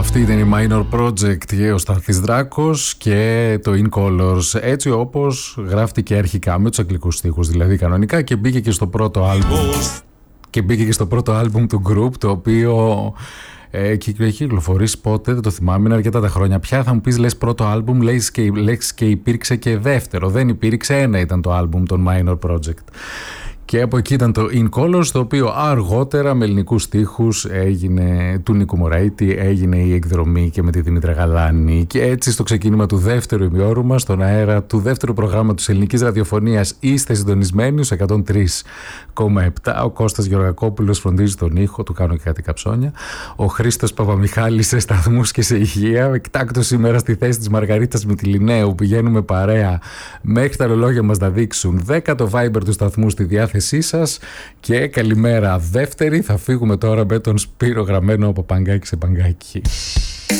Αυτή ήταν η Minor Project και ο Στάθης Δράκος και το In Colors, έτσι όπως γράφτηκε αρχικά με τους αγγλικούς στίχους, δηλαδή κανονικά, και μπήκε και στο πρώτο άλμπουμ του group, το οποίο έχει κυκλοφορήσει πότε, δεν το θυμάμαι, είναι αρκετά τα χρόνια πια. Θα μου πεις, λες πρώτο άλμπουμ, λες και υπήρξε και δεύτερο. Δεν υπήρξε, ένα ήταν το άλμπουμ των Minor Project. Και από εκεί ήταν το In Colors, το οποίο αργότερα με ελληνικούς στίχους έγινε, του Νίκου Μωραήτη, έγινε η εκδρομή και με τη Δήμητρα Γαλάνη. Και έτσι στο ξεκίνημα του δεύτερου ημιώρου μας, στον αέρα του δεύτερου προγράμματος της ελληνικής ραδιοφωνίας, είστε συντονισμένοι στους 103,7. Ο Κώστας Γεωργακόπουλος φροντίζει τον ήχο, του κάνω και κάτι καψόνια. Ο Χρήστος Παπαμιχάλης σε σταθμούς και σε υγεία. Εκτάκτως σήμερα στη θέση της Μαργαρίτας Μητυλινέου. Πηγαίνουμε παρέα μέχρι τα ρολόγια μας να δείξουν 10 το Viber του σταθμού στη διάθεσή σας. Και καλημέρα δεύτερη. Θα φύγουμε τώρα με τον Σπύρο Γραμμένο από Παγκάκι σε Παγκάκι.